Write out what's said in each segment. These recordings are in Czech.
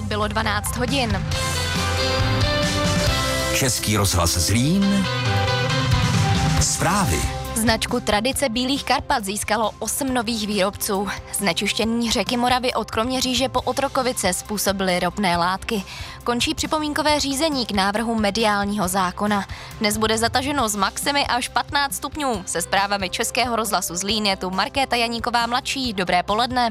bylo 12 hodin. Český rozhlas Zlín. Zprávy. Značku Tradice Bílých Karpat získalo 8 nových výrobců. Znečištění řeky Moravy od Kroměříže po Otrokovice způsobily ropné látky. Končí připomínkové řízení k návrhu mediálního zákona. Dnes bude zataženo z maximy až 15 stupňů. Se zprávami Českého rozhlasu Zlín je tu Markéta Janíková mladší. Dobré poledne.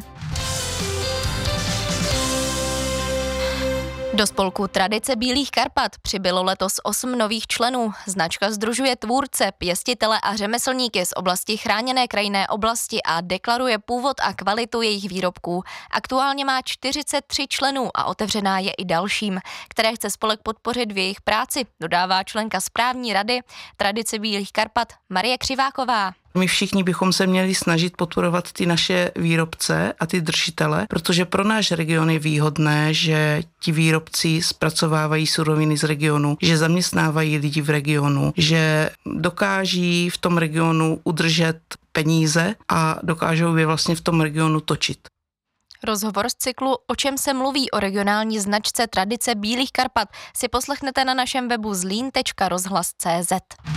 Do spolku Tradice Bílých Karpat přibylo letos 8 nových členů. Značka sdružuje tvůrce, pěstitele a řemeslníky z oblasti chráněné krajinné oblasti a deklaruje původ a kvalitu jejich výrobků. Aktuálně má 43 členů a otevřená je i dalším, které chce spolek podpořit v jejich práci, dodává členka správní rady Tradice Bílých Karpat Marie Křiváková. My všichni bychom se měli snažit podporovat ty naše výrobce a ty držitele, protože pro náš region je výhodné, že ti výrobci zpracovávají suroviny z regionu, že zaměstnávají lidi v regionu, že dokáží v tom regionu udržet peníze a dokážou je vlastně v tom regionu točit. Rozhovor z cyklu O čem se mluví o regionální značce Tradice Bílých Karpat si poslechnete na našem webu zlín.rozhlas.cz.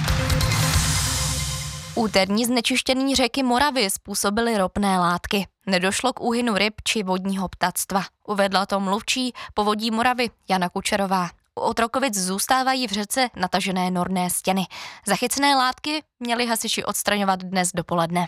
Úterní znečištění řeky Moravy způsobily ropné látky. Nedošlo k úhynu ryb či vodního ptactva. Uvedla to mluvčí Povodí Moravy Jana Kučerová. U Otrokovic zůstávají v řece natažené norné stěny. Zachycené látky měli hasiči odstraňovat dnes dopoledne.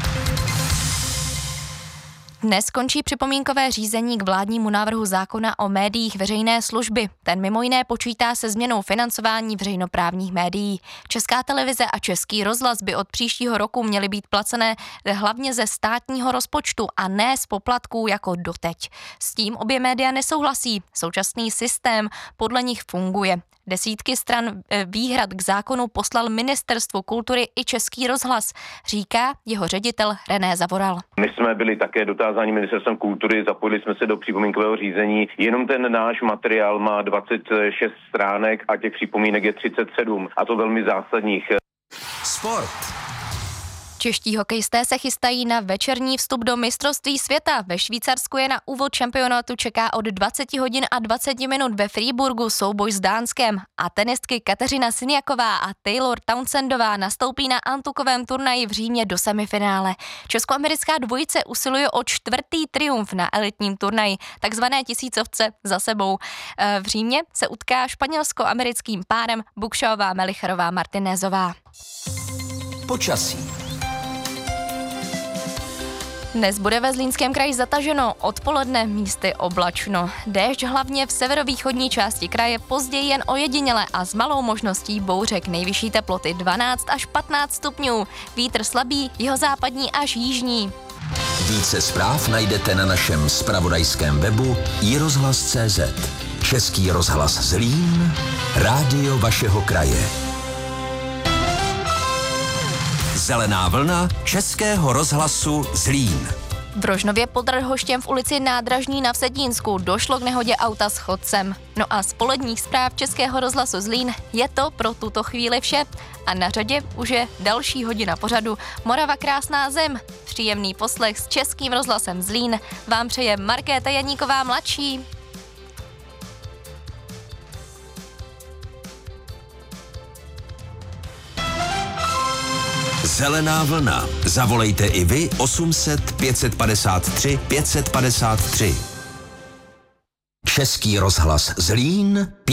Dnes končí připomínkové řízení k vládnímu návrhu zákona o médiích veřejné služby. Ten mimo jiné počítá se změnou financování veřejnoprávních médií. Česká televize a Český rozhlas by od příštího roku měly být placené hlavně ze státního rozpočtu a ne z poplatků jako doteď. S tím obě média nesouhlasí. Současný systém podle nich funguje. Desítky stran výhrad k zákonu poslal Ministerstvu kultury i Český rozhlas, říká jeho ředitel René Zavoral. My jsme byli také dotázáni Ministerstvem kultury, zapojili jsme se do připomínkového řízení. Jenom ten náš materiál má 26 stránek a těch připomínek je 37, a to velmi zásadních. Sport. Čeští hokejisté se chystají na večerní vstup do mistrovství světa. Ve Švýcarsku je na úvod šampionátu čeká od 20 hodin a 20 minut ve Freiburgu souboj s Dánskem a tenistky Kateřina Siniaková a Taylor Townsendová nastoupí na antukovém turnaji v Římě do semifinále. Českoamerická dvojice usiluje o 4. triumf na elitním turnaji, takzvané tisícovce za sebou. V Římě se utká španělsko-americkým párem Bukshaová Melicharová Martinézová. Počasí. Dnes bude ve Zlínském kraji zataženo, odpoledne místy oblačno. Déšť hlavně v severovýchodní části kraje, později jen ojediněle a s malou možností bouřek, nejvyšší teploty 12 až 15 stupňů. Vítr slabý, jihozápadní až jižní. Více zpráv najdete na našem zpravodajském webu iRozhlas.cz. Český rozhlas Zlín, rádio vašeho kraje. Zelená vlna Českého rozhlasu Zlín. V Rožnově pod Radhoštěm v ulici Nádražní na Vsetínsku došlo k nehodě auta s chodcem. No a z poledních zpráv Českého rozhlasu Zlín je to pro tuto chvíli vše. A na řadě už je další hodina pořadu Morava krásná zem. Příjemný poslech s Českým rozhlasem Zlín vám přeje Markéta Janíková mladší. Zelená vlna. Zavolejte i vy 800 553 553. Český rozhlas Zlín.